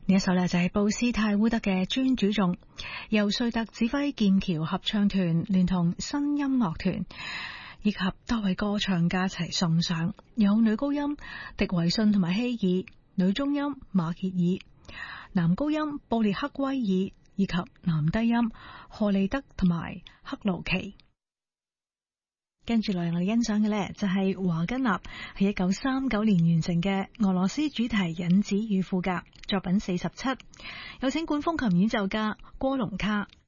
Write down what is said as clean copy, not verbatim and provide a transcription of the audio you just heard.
呢一首呢就係布斯泰烏德嘅尊主頌，由瑞特指揮劍橋合唱團聯同新音樂團以及多位歌唱家一齊送上，有女高音迪維遜同埋希爾，女中音馬歇爾，男高音布列克威爾以及男低音荷利德同埋克勞奇。跟住嚟我哋欣賞嘅呢，就係華根納喺1939年完成嘅俄羅斯主題引子與賦格作品47，有請管風琴演奏家郭龍卡